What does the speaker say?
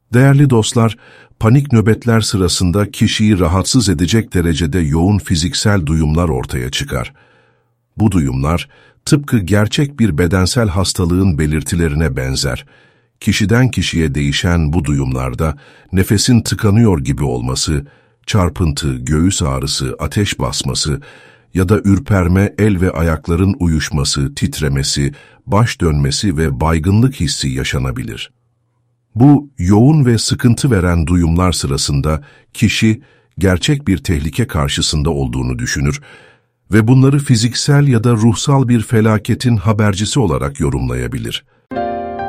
Değerli dostlar, panik nöbetler sırasında kişiyi rahatsız edecek derecede yoğun fiziksel duyumlar ortaya çıkar. Bu duyumlar, tıpkı gerçek bir bedensel hastalığın belirtilerine benzer. Kişiden kişiye değişen bu duyumlarda nefesin tıkanıyor gibi olması, çarpıntı, göğüs ağrısı, ateş basması ya da ürperme, el ve ayakların uyuşması, titremesi, baş dönmesi ve baygınlık hissi yaşanabilir. Bu yoğun ve sıkıntı veren duyumlar sırasında kişi gerçek bir tehlike karşısında olduğunu düşünür ve bunları fiziksel ya da ruhsal bir felaketin habercisi olarak yorumlayabilir.